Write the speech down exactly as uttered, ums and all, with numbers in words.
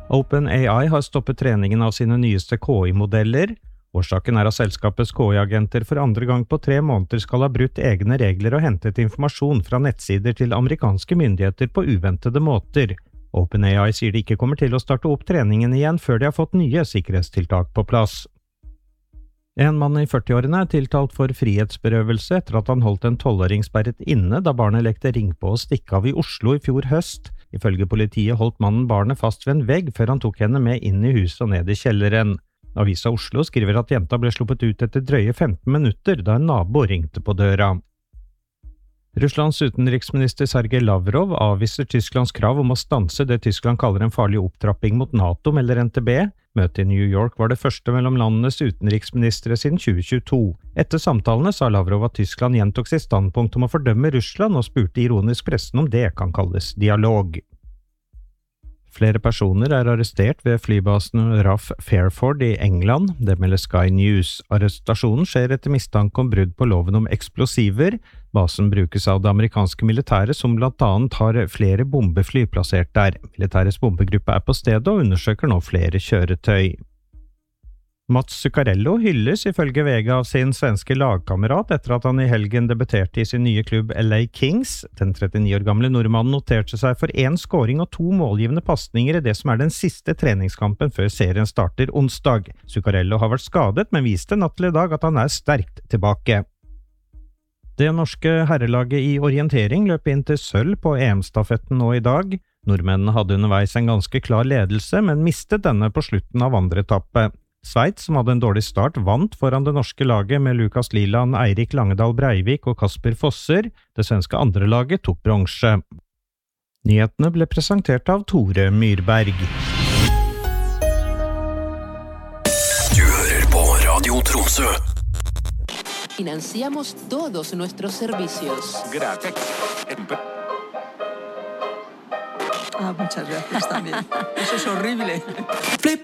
OpenAI har stoppet treningen av sine nyeste K I-modeller. Årsaken er at selskapets K I-agenter for andre gang på tre måneder skal ha brutt egne regler og hentet informasjon fra nettsider til amerikanske myndigheter på uventede måter. OpenAI sier de ikke kommer til å starte opp treningen igjen før de har fått nye sikkerhetstiltak på plass. En mann i førtiårene er tiltalt for frihetsberøvelse etter at han holdt en tolvåring sperret inne da barnet lekte ring på og stikke av i Oslo i fjor høst. Ifølge politiet holdt mannen barnet fast ved en vegg før han tok henne med inn i huset og ned i kjelleren. Avisa Oslo skriver at jenta ble sluppet ut etter drøye femten minutter da en nabo ringte på døra. Russlands utenriksminister Sergej Lavrov avviser Tysklands krav om å stanse det Tyskland kaller en farlig opptrapping mot NATO, melder N T B. Møtet i New York var det første mellom landenes utenriksministre siden tjue tjueto. Etter samtalene sa Lavrov at Tyskland gjentok sitt standpunkt om å fordømme Russland og spurte ironisk pressen om det kan kalles dialog. Flere personer er arrestert ved flybasen Rough Fairford i England, det melder Sky News. Arrestasjonen skjer etter mistanke om brudd på loven om eksplosiver. Basen brukes av det amerikanske militæret som blant annet har flere bombefly plassert der. Militærets bombegruppe er på stedet og undersøker nå flere kjøretøy. Mats Zuccarello hylles ifølge V G av sin svenske lagkamerat etter at han i helgen debuterte i sin nye klubb L A Kings. Den trettini år gamle nordmannen noterte seg for én scoring og to målgivende pasninger i det som er den siste treningskampen før serien starter onsdag. Zuccarello har vært skadet, men viste natt til i dag at han er sterkt tilbake. Det norske herrelaget i orientering løp inn til sølv på E M-stafetten nå i dag. Nordmennene hadde underveis en ganske klar ledelse, men mistet denne på slutten av andre etappe. Sveits, som hadde en dårlig start, vant foran det norske laget med Lukas Liland, Eirik Langedal Breivik og Kasper Fosser. Det svenske andre laget tok bronse. Nyhetene ble presentert av Tore Myrberg. Du hører på Radio Tromsø. Financiamos todos nuestros servicios. Gracias. Ah, muchas gracias también. Eso es horrible.